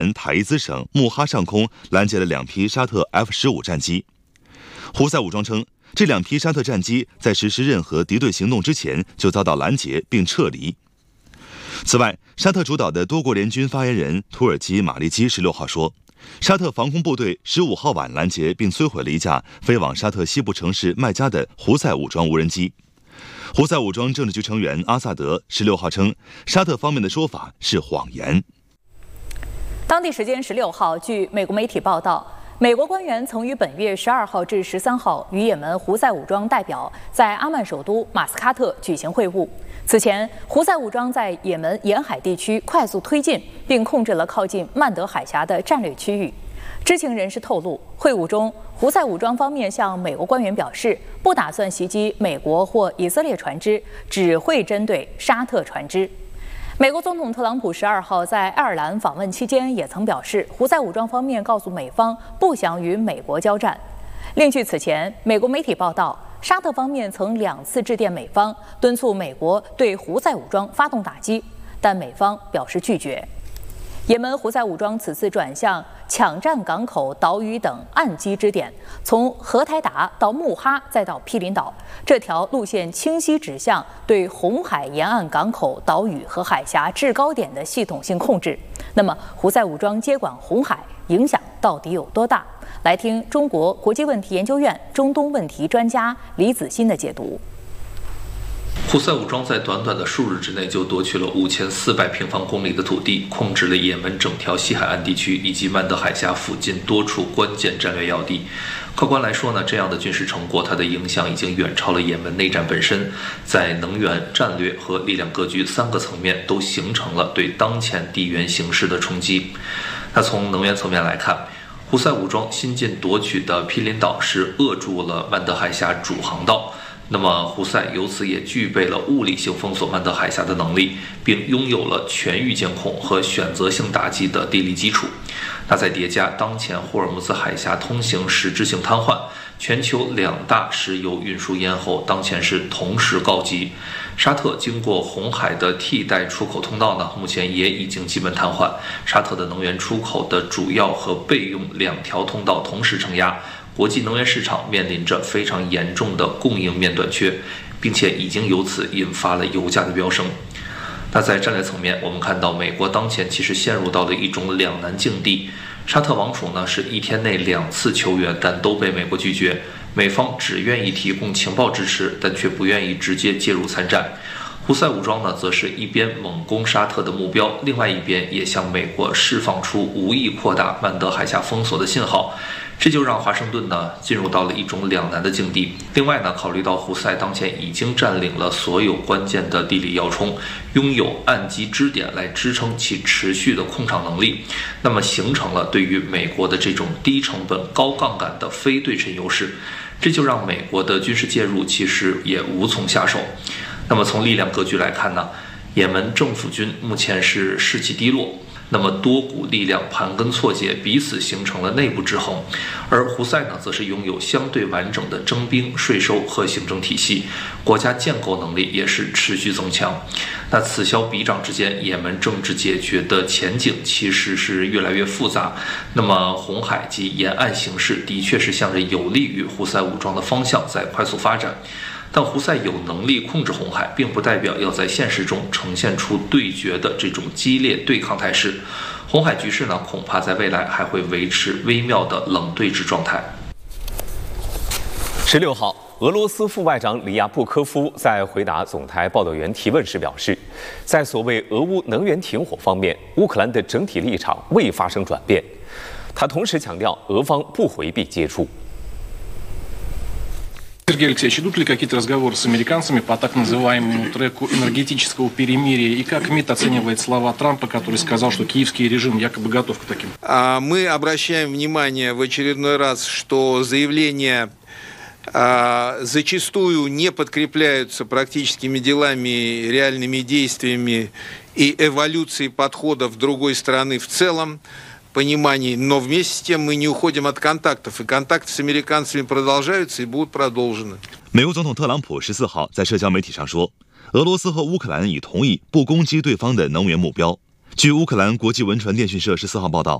塔伊兹省穆哈上空拦截了2批沙特 F-15战机。胡塞武装称，这2批沙特战机在实施任何敌对行动之前就遭到拦截并撤离。此外，沙特主导的多国联军发言人土耳其马利基16号说，沙特防空部队15号晚拦截并摧毁了一架飞往沙特西部城市麦加的胡塞武装无人机。胡塞武装政治局成员阿萨德16号称，沙特方面的说法是谎言。 当地时间16号，据美国媒体报道，美国官员曾于本月12号至13号与也门胡塞武装代表在阿曼首都马斯喀特举行会晤。此前，胡塞武装在也门沿海地区快速推进，并控制了靠近曼德海峡的战略区域。知情人士透露，会晤中，胡塞武装方面向美国官员表示，不打算袭击美国或以色列船只，只会针对沙特船只。美国总统特朗普12号在爱尔兰访问期间也曾表示，胡塞武装方面告诉美方不想与美国交战。另据此前美国媒体报道，沙特方面曾2次致电美方，敦促美国对胡塞武装发动打击，但美方表示拒绝。也门胡塞武装此次转向抢占港口、岛屿等岸基支点，从荷台达到穆哈再到毗邻岛，这条路线清晰指向对红海沿岸港口、岛屿和海峡制高点的系统性控制。那么，胡塞武装接管红海影响到底有多大？来听中国国际问题研究院中东问题专家李子欣的解读。 胡塞武装在短短的数日之内就夺取了5400平方公里的土地，控制了也门整条西海岸地区以及曼德海峡附近多处关键战略要地。客观来说呢，这样的军事成果，它的影响已经远超了也门内战本身，在能源、战略和力量格局3个层面都形成了对当前地缘形势的冲击。那从能源层面来看，胡塞武装新近夺取的毗邻岛是扼住了曼德海峡主航道。那么，胡塞由此也具备了物理性封锁曼德海峡的能力，并拥有了全域监控和选择性打击的地理基础。那再叠加当前霍尔木兹海峡通行实质性瘫痪，全球2大石油运输咽喉当前是同时告急。沙特经过红海的替代出口通道呢，目前也已经基本瘫痪。沙特的能源出口的主要和备用2条通道同时承压。国际能源市场面临着非常严重的供应面短缺，并且已经由此引发了油价的飙升。那在战略层面，我们看到美国当前其实陷入到了一种两难境地。沙特王储呢是1天内2次求援，但都被美国拒绝。美方只愿意提供情报支持，但却不愿意直接介入参战。胡塞武装呢，则是一边猛攻沙特的目标，另外一边也向美国释放出无意扩大曼德海峡封锁的信号。这就让华盛顿呢进入到了一种两难的境地。另外呢，考虑到胡塞当前已经占领了所有关键的地理要冲，拥有岸基支点来支撑其持续的控场能力，那么形成了对于美国的这种低成本、高杠杆的非对称优势，这就让美国的军事介入其实也无从下手。那么从力量格局来看呢，也门政府军目前是士气低落。那么多股力量盘根错节，彼此形成了内部制衡，而胡塞呢，则是拥有相对完整的征兵、税收和行政体系，国家建构能力也是持续增强。那此消彼长之间，也门政治解决的前景其实是越来越复杂。那么红海及沿岸形势的确是向着有利于胡塞武装的方向在快速发展。但胡塞有能力控制红海，并不代表要在现实中呈现出对决的这种激烈对抗态势。红海局势呢，恐怕在未来还会维持微妙的冷对峙状态。 16号，俄罗斯副外长里亚布科夫在回答总台报道员提问时表示，在所谓俄乌能源停火方面，乌克兰的整体立场未发生转变。他同时强调，俄方不回避接触。 Сергей Алексеевич, идут ли какие-то разговоры с американцами по так называемому треку энергетического перемирия? И как МИД оценивает слова Трампа, который сказал, что киевский режим якобы готов к таким? Мы обращаем внимание в очередной раз, что заявления зачастую не подкрепляются практическими делами, реальными действиями и эволюцией подходов другой страны в целом. Понимании, но вместе с тем мы не уходим от контактов, и контакты с американцами продолжаются и будут продолжены. 美国总统特朗普14号在社交媒体上说，俄罗斯和乌克兰已同意不攻击对方的能源目标。 据乌克兰国际文传电讯社14号报道，